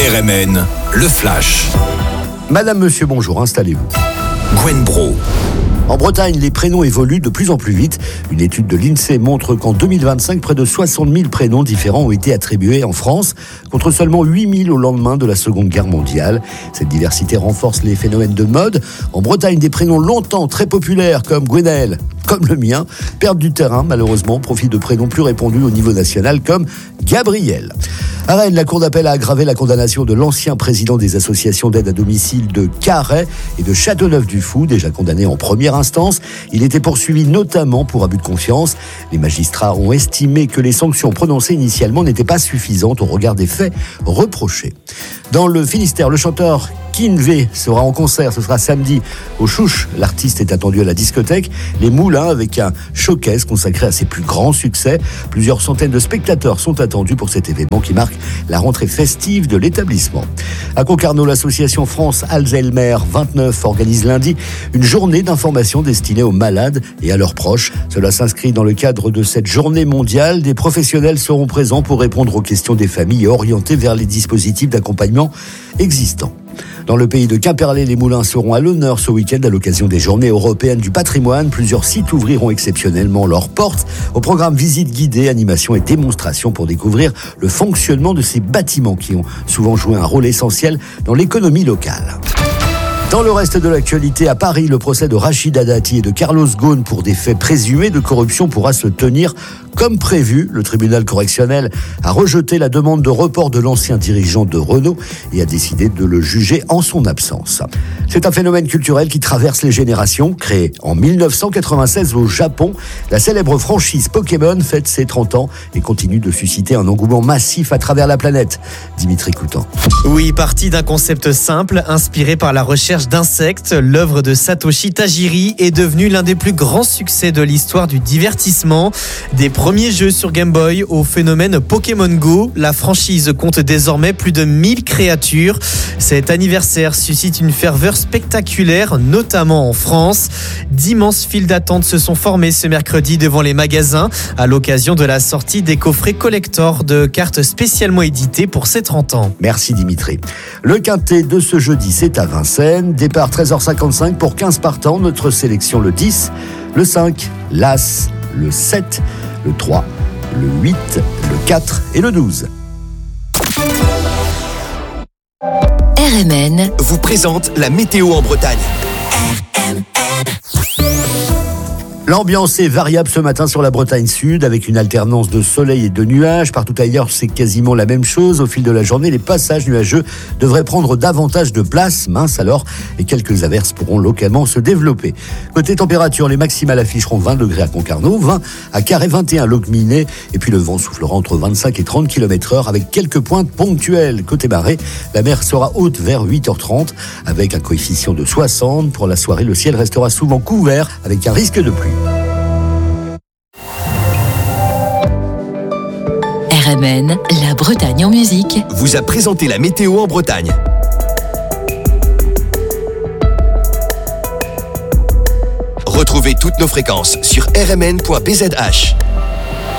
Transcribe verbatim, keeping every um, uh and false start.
R M N, le Flash. Madame, monsieur, bonjour, installez-vous. Gwen Bro. En Bretagne, les prénoms évoluent de plus en plus vite. Une étude de l'INSEE montre qu'en deux mille vingt-cinq, près de soixante mille prénoms différents ont été attribués en France, contre seulement huit mille au lendemain de la Seconde Guerre mondiale. Cette diversité renforce les phénomènes de mode. En Bretagne, des prénoms longtemps très populaires comme Gwenaël, comme le mien, perdent du terrain malheureusement au profit de prénoms plus répandus au niveau national comme Gabriel. À Rennes, la Cour d'appel a aggravé la condamnation de l'ancien président des associations d'aide à domicile de Carhaix et de Châteauneuf-du-Fou, déjà condamné en première instance. Il était poursuivi notamment pour abus de confiance. Les magistrats ont estimé que les sanctions prononcées initialement n'étaient pas suffisantes au regard des faits reprochés. Dans le Finistère, le chanteur Kinvé sera en concert, ce sera samedi au Chouche. L'artiste est attendu à la discothèque Les Moulins avec un showcase consacré à ses plus grands succès. Plusieurs centaines de spectateurs sont attendus pour cet événement qui marque la rentrée festive de l'établissement. À Concarneau, l'association France Alzheimer vingt-neuf organise lundi une journée d'information destinée aux malades et à leurs proches. Cela s'inscrit dans le cadre de cette journée mondiale. Des professionnels seront présents pour répondre aux questions des familles et orienter vers les dispositifs d'accompagnement existants. Dans le pays de Quimperlé, les moulins seront à l'honneur ce week-end à l'occasion des Journées européennes du patrimoine. Plusieurs sites ouvriront exceptionnellement leurs portes. Au programme visites guidées, animations et démonstrations pour découvrir le fonctionnement de ces bâtiments qui ont souvent joué un rôle essentiel dans l'économie locale. Dans le reste de l'actualité, à Paris, le procès de Rachida Dati et de Carlos Ghosn pour des faits présumés de corruption pourra se tenir comme prévu. Le tribunal correctionnel a rejeté la demande de report de l'ancien dirigeant de Renault et a décidé de le juger en son absence. C'est un phénomène culturel qui traverse les générations. Créé en dix-neuf cent quatre-vingt-seize au Japon, la célèbre franchise Pokémon fête ses trente ans et continue de susciter un engouement massif à travers la planète. Dimitri Coutan. Oui, parti d'un concept simple, inspiré par la recherche d'insectes, l'œuvre de Satoshi Tajiri est devenue l'un des plus grands succès de l'histoire du divertissement. Des premiers jeux sur Game Boy au phénomène Pokémon Go, la franchise compte désormais plus de mille créatures. Cet anniversaire suscite une ferveur spectaculaire, notamment en France. D'immenses files d'attente se sont formées ce mercredi devant les magasins à l'occasion de la sortie des coffrets collector de cartes spécialement éditées pour ses trente ans. Merci Dimitri. Le quintet de ce jeudi, c'est à Vincennes. Départ treize heures cinquante-cinq pour quinze partants. Notre sélection le dix, le cinq, l'As, le sept, le trois, le huit, le quatre et le douze. R M N vous présente la météo en Bretagne. L'ambiance est variable ce matin sur la Bretagne Sud avec une alternance de soleil et de nuages. Partout ailleurs, c'est quasiment la même chose. Au fil de la journée, les passages nuageux devraient prendre davantage de place. Mince alors, et quelques averses pourront localement se développer. Côté température, les maximales afficheront vingt degrés à Concarneau, vingt à Carhaix, vingt et un à Locminé. Et puis le vent soufflera entre vingt-cinq et trente kilomètres heure avec quelques pointes ponctuelles. Côté marée, la mer sera haute vers huit heures trente avec un coefficient de soixante. Pour la soirée, le ciel restera souvent couvert avec un risque de pluie. R M N, la Bretagne en musique, vous a présenté la météo en Bretagne. Retrouvez toutes nos fréquences sur r m n point b z h.